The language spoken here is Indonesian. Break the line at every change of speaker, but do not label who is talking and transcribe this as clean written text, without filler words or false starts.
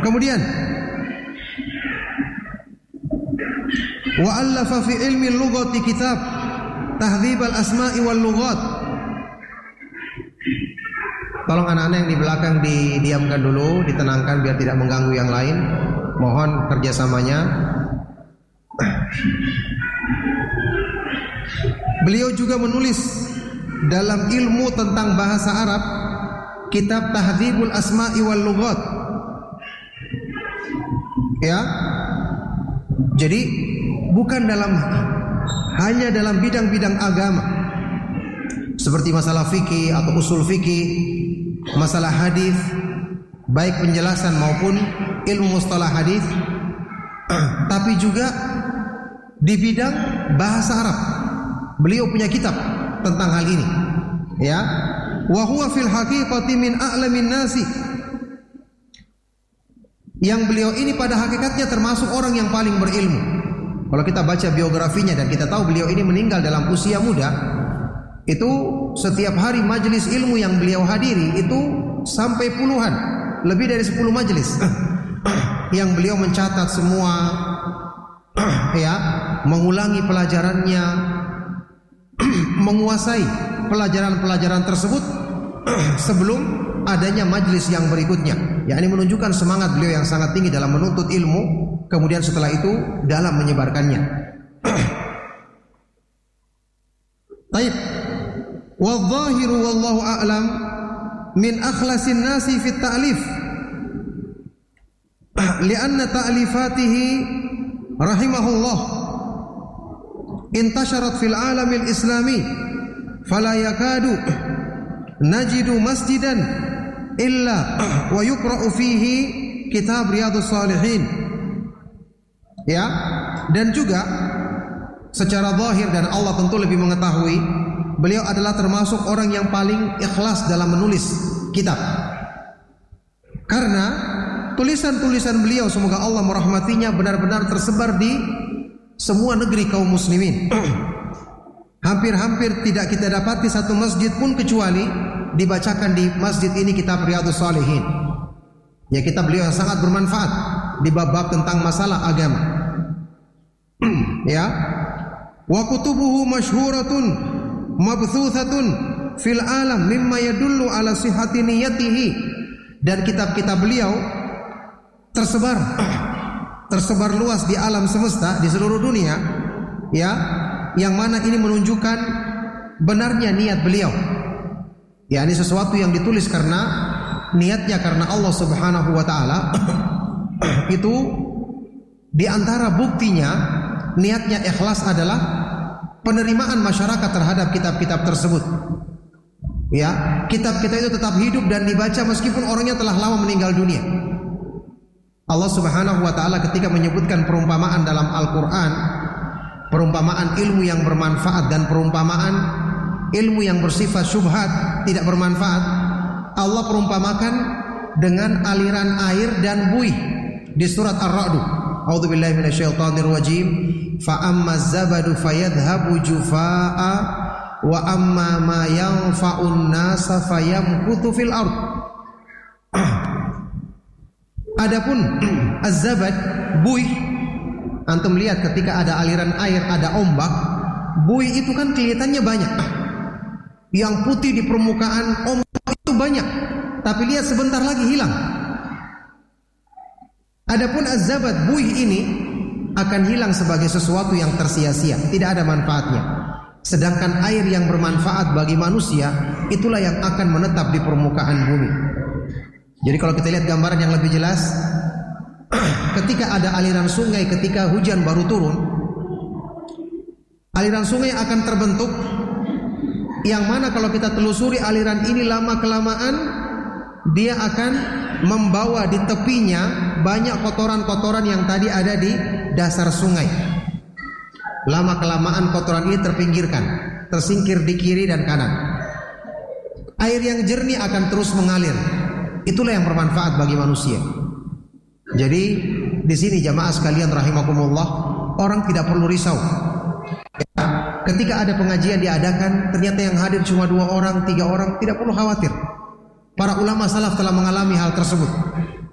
Kemudian wa allafa fi ilmi lughati kitab Tahdhib al-Asma'i wal Lughat. Tolong anak-anak yang di belakang didiamkan dulu, ditenangkan biar tidak mengganggu yang lain. Mohon kerjasamanya. Beliau juga menulis dalam ilmu tentang bahasa Arab kitab Tahdhibul Asma'i wal Lughat. Ya. Jadi bukan hanya dalam bidang-bidang agama seperti masalah fikih atau usul fikih, masalah hadis, baik penjelasan maupun ilmu mustalah hadis, tapi juga di bidang bahasa Arab. Beliau punya kitab tentang hal ini. Ya, wa huwa fil haqiqati min a'lamin nasi. Yang beliau ini pada hakikatnya termasuk orang yang paling berilmu. Kalau kita baca biografinya dan kita tahu beliau ini meninggal dalam usia muda, itu setiap hari majelis ilmu yang beliau hadiri itu sampai puluhan, lebih dari 10 majelis yang beliau mencatat semua, ya, mengulangi pelajarannya, menguasai pelajaran-pelajaran tersebut sebelum adanya majelis yang berikutnya. Ya, ini menunjukkan semangat beliau yang sangat tinggi dalam menuntut ilmu. Kemudian setelah itu dalam menyebarkannya. Baik. Wadh-dhahiru wallahu a'lam min akhlasin nasi fi ta'lif. Lianna ta'lifatihi rahimahullah intasharat fil alamil islami fala yakadu najidu masjidan illa wa yuqra'u fihi kitab Riyadhus Shalihin. Ya, dan juga secara zahir dan Allah tentu lebih mengetahui, beliau adalah termasuk orang yang paling ikhlas dalam menulis kitab. Karena tulisan-tulisan beliau, semoga Allah merahmatinya, benar-benar tersebar di semua negeri kaum muslimin. Hampir-hampir tidak kita dapati satu masjid pun kecuali dibacakan di masjid ini kitab Riyadhus Shalihin. Ya, kitab beliau yang sangat bermanfaat di bab-bab tentang masalah agama. Ya, wa kutubuhu masyhuratun mabthuthatun fil alam mimma yadullu ala sihhati niyyatihi. Dan kitab-kitab beliau tersebar luas di alam semesta, di seluruh dunia, ya, yang mana ini menunjukkan benarnya niat beliau. Ya, ini sesuatu yang ditulis karena niatnya karena Allah Subhanahu wa taala. Itu di antara buktinya niatnya ikhlas adalah penerimaan masyarakat terhadap kitab-kitab tersebut. Ya, kitab-kitab itu tetap hidup dan dibaca meskipun orangnya telah lama meninggal dunia. Allah Subhanahu wa taala ketika menyebutkan perumpamaan dalam Al-Qur'an, perumpamaan ilmu yang bermanfaat dan perumpamaan ilmu yang bersifat syubhat, tidak bermanfaat, Allah perumpamakan dengan aliran air dan buih di surat Ar-Ra'd. A'udzubillahi minasyaitonir rajim. Fa amma zabadu fayadhhabu jufaa'a wa amma ma yanfa'un nasa fayamkuthu fil ard. Adapun az-zabad, buih, antum lihat ketika ada aliran air, ada ombak, buih itu kan kelihatannya banyak. Yang putih di permukaan ombak itu banyak, tapi lihat sebentar lagi hilang. Adapun az-zabad, buih ini akan hilang sebagai sesuatu yang tersia-sia, tidak ada manfaatnya. Sedangkan air yang bermanfaat bagi manusia, itulah yang akan menetap di permukaan bumi. Jadi kalau kita lihat gambaran yang lebih jelas, ketika ada aliran sungai, ketika hujan baru turun, aliran sungai akan terbentuk, yang mana kalau kita telusuri aliran ini lama-kelamaan, dia akan membawa di tepinya banyak kotoran-kotoran yang tadi ada di dasar sungai. Lama-kelamaan kotoran ini terpinggirkan, tersingkir di kiri dan kanan. Air yang jernih akan terus mengalir. Itulah yang bermanfaat bagi manusia. Jadi di sini jamaah sekalian rahimakumullah, orang tidak perlu risau. Ya, ketika ada pengajian diadakan, ternyata yang hadir cuma 2 orang, 3 orang, tidak perlu khawatir. Para ulama salaf telah mengalami hal tersebut.